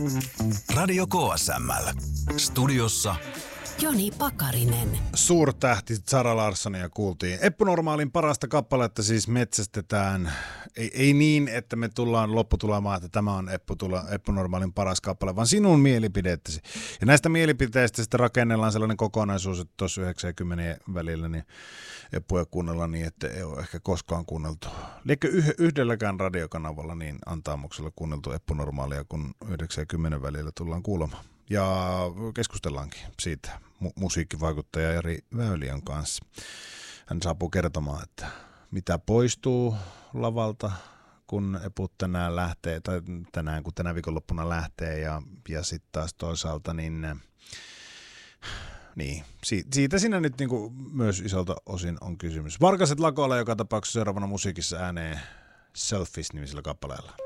Radio KSML. Studiossa Joni Pakarinen. Suurtähti Zara Larssonia kuultiin. Eppu Normaalin parasta kappaletta siis metsästetään. Ei niin, että me tullaan lopputulemaan, että tämä on Eppu Normaalin paras kappale, vaan sinun mielipidettäsi. Ja näistä mielipiteistä sitten rakennellaan sellainen kokonaisuus, että tuossa 90 välillä niin Eppuja kuunnella niin, että ei ole ehkä koskaan kuunneltu. Liekö yhdelläkään radiokanavalla niin antaamuksella kuunneltu Eppu Normaalia, kun 90 välillä tullaan kuulemaan. Ja keskustellaankin siitä musiikkivaikuttaja Jari Väyliön kanssa. Hän saapuu kertomaan, että mitä poistuu lavalta, kun Eput tänään lähtee, tai kun tänä viikonloppuna lähtee, ja sitten taas toisaalta, niin siitä siinä nyt niin kuin myös isolta osin on kysymys. Varkaset lakoilla joka tapauksessa seuraavana musiikissa ääneen Selfish-nimisellä kappaleella.